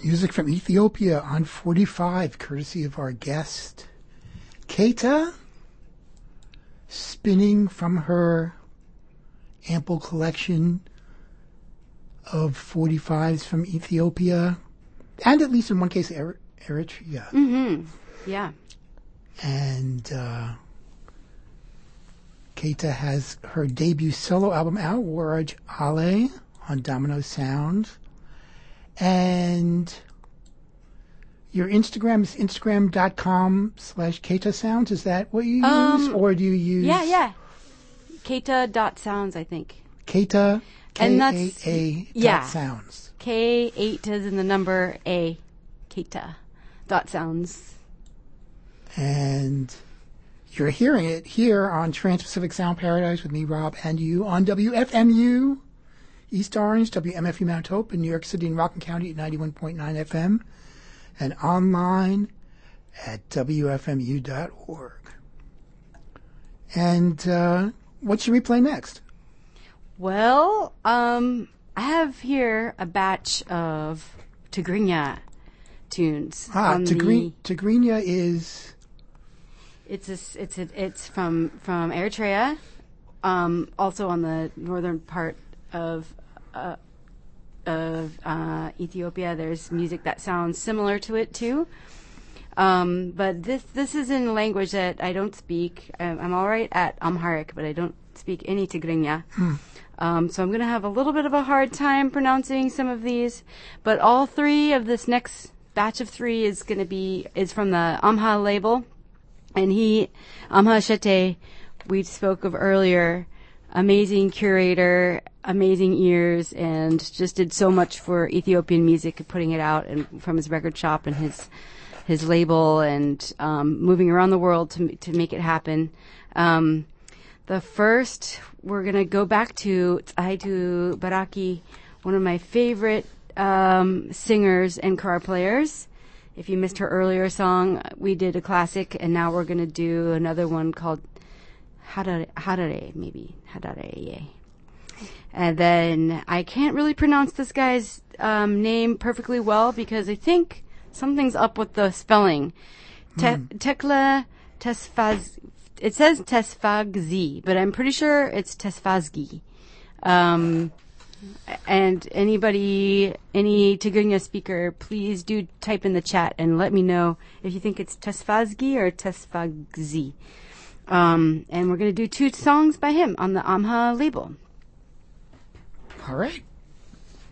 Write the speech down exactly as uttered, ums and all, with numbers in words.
Music from Ethiopia on forty-five, courtesy of our guest, Keita, spinning from her ample collection of forty-fives from Ethiopia, and at least in one case, Eri- Eritrea. Mm-hmm. Yeah. And uh, Keita has her debut solo album out, Waraj Ale, on Domino Sound. And your Instagram is instagram.com slash Keita Sounds. Is that what you use? Um, or do you use... Yeah, yeah. Keita dot sounds, I think. Keita, And that's- K A A dot yeah. sounds. K eight is in the number A. Keita dot sounds. And you're hearing it here on Trans-Pacific Sound Paradise with me, Rob, and you on W F M U East Orange, W M F U Mount Hope in New York City and Rockland County at ninety-one point nine F M, and online at W F M U dot org. And uh, what should we play next? Well, um, I have here a batch of Tigrinya tunes. Ah, on Tigri- the- Tigrinya is... It's a, it's a, it's from from Eritrea, um, also on the northern part of uh, of uh, Ethiopia. There's music that sounds similar to it too, um, but this this is in a language that I don't speak. I'm, I'm all right at Amharic, but I don't speak any Tigrinya. Hmm. Um, so I'm going to have a little bit of a hard time pronouncing some of these, but all three of this next batch of three is going to be is from the Amha label. And he, Amha Shete, we spoke of earlier, amazing curator, amazing ears, and just did so much for Ethiopian music, putting it out and from his record shop and his his label, and um, moving around the world to to make it happen. Um, the first, we're gonna go back to Tsahaitu Baraki, one of my favorite um, singers and kora players. If you missed her earlier song, we did a classic, and now we're going to do another one called Harare, Harare maybe. Harare, yeah. And then I can't really pronounce this guy's um, name perfectly well because I think something's up with the spelling. Te- Mm. Tekla Tesfaz... It says Tesfagzi, but I'm pretty sure it's Tesfazgi. Um... And anybody, any Tigrinya speaker, please do type in the chat and let me know if you think it's Tesfazgi or Tesfagzi. Um, and we're going to do two songs by him on the Amha label. All right.